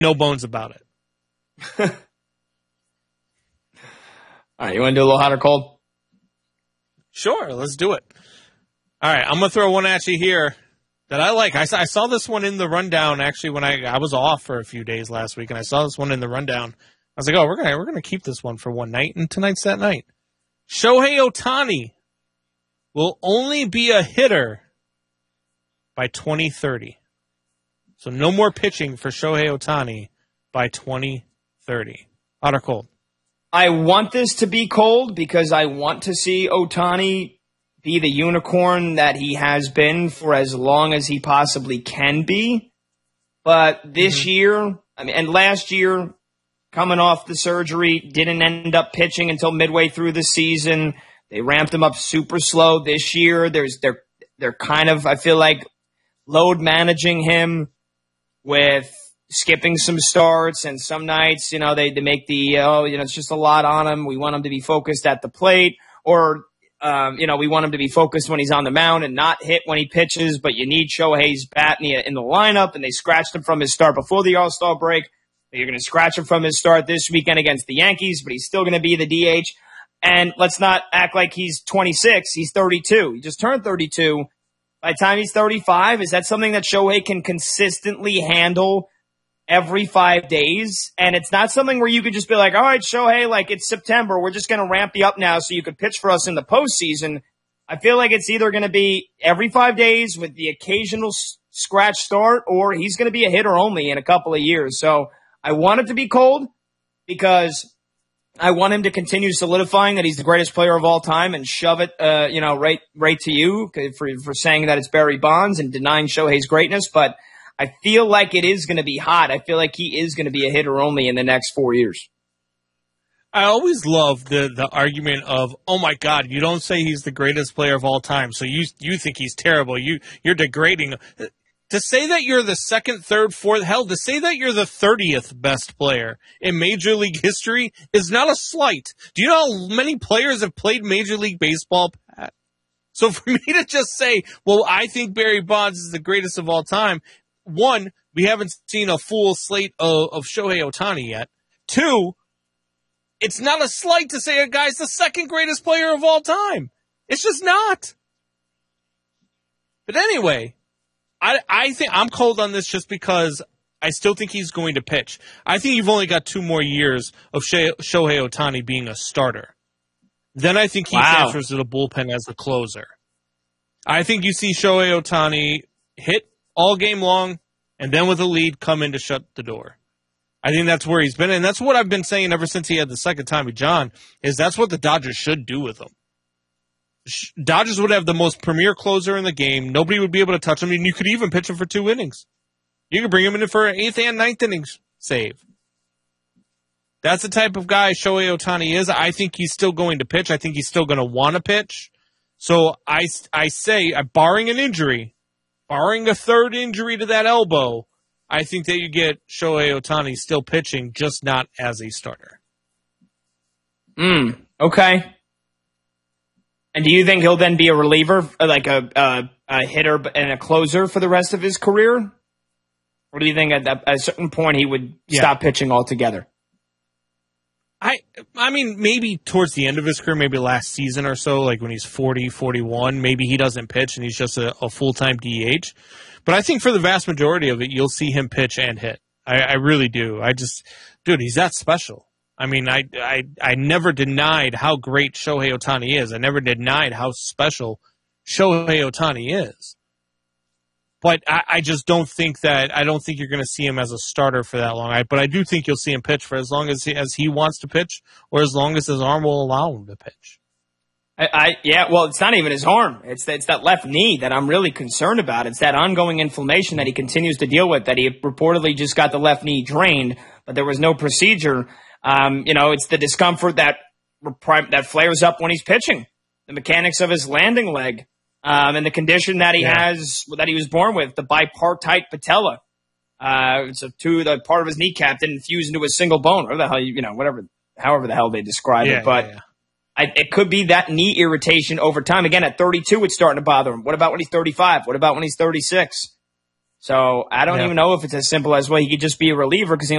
no bones about it. All right, you want to do a little hot or cold? Sure, let's do it. All right, I'm going to throw one at you here that I like. I saw this one in the rundown, actually, when I was off for a few days last week, and I saw this one in the rundown. I was like, oh, we're gonna keep this one for one night, and tonight's that night. Shohei Ohtani will only be a hitter by 2030. So no more pitching for Shohei Ohtani by 2030. Hot or cold? I want this to be cold because I want to see Ohtani be the unicorn that he has been for as long as he possibly can be. But this year, and last year, coming off the surgery, didn't end up pitching until midway through the season. They ramped him up super slow. This year, they're kind of, I feel like, load managing him with skipping some starts, and some nights, they make it's just a lot on him. We want him to be focused at the plate, or, we want him to be focused when he's on the mound and not hit when he pitches, but you need Shohei's bat in the lineup, and they scratched him from his start before the All-Star break. You're going to scratch him from his start this weekend against the Yankees, but he's still going to be the DH. And let's not act like he's 26. He's 32. He just turned 32. By the time he's 35, is that something that Shohei can consistently handle every 5 days? And it's not something where you could just be like, all right, Shohei, it's September. We're just going to ramp you up now so you could pitch for us in the postseason. I feel like it's either going to be every 5 days with the occasional scratch start, or he's going to be a hitter only in a couple of years. So I want it to be cold because I want him to continue solidifying that he's the greatest player of all time and shove it, right to you for saying that it's Barry Bonds and denying Shohei's greatness. But I feel like it is going to be hot. I feel like he is going to be a hitter only in the next 4 years. I always love the argument of, oh my God, you don't say he's the greatest player of all time, so you think he's terrible. You're degrading. To say that you're the second, third, fourth, hell, to say that you're the 30th best player in Major League history is not a slight. Do you know how many players have played Major League Baseball, Pat? So for me to just say, well, I think Barry Bonds is the greatest of all time, one, we haven't seen a full slate of Shohei Ohtani yet. Two, it's not a slight to say a guy's the second greatest player of all time. It's just not. But anyway, I think I'm cold on this just because I still think he's going to pitch. I think you've only got 2 more years of Shohei Ohtani being a starter. Then I think he transfers to the bullpen as a closer. I think you see Shohei Ohtani hit all game long and then with a lead come in to shut the door. I think that's where he's been, and that's what I've been saying ever since he had the second Tommy John, is that's what the Dodgers should do with him. Dodgers would have the most premier closer in the game. Nobody would be able to touch him, and you could even pitch him for 2 innings. You could bring him in for an 8th and 9th innings save. That's the type of guy Shohei Ohtani is. I think he's still going to pitch. I think he's still going to want to pitch. So I say, barring an injury, barring a third injury to that elbow, I think that you get Shohei Ohtani still pitching, just not as a starter. Okay. And do you think he'll then be a reliever, like a hitter and a closer for the rest of his career? Or do you think at a certain point he would stop pitching altogether? I mean, maybe towards the end of his career, maybe last season or so, like when he's 40, 41, maybe he doesn't pitch and he's just a full-time DH. But I think for the vast majority of it, you'll see him pitch and hit. I really do. Dude, he's that special. I mean, I never denied how great Shohei Ohtani is. I never denied how special Shohei Ohtani is. But I just don't think you're going to see him as a starter for that long. But I do think you'll see him pitch for as long as he wants to pitch, or as long as his arm will allow him to pitch. Well, it's not even his arm. It's that left knee that I'm really concerned about. It's that ongoing inflammation that he continues to deal with, that he reportedly just got the left knee drained, but there was no procedure. It's the discomfort that flares up when he's pitching, the mechanics of his landing leg, and the condition that he has, that he was born with, the bipartite patella. The part of his kneecap didn't fuse into a single bone, or the hell, however the hell they describe it. But it could be that knee irritation over time. Again, at 32, it's starting to bother him. What about when he's 35? What about when he's 36? So I don't Yeah. even know if it's as simple as, well, he could just be a reliever because he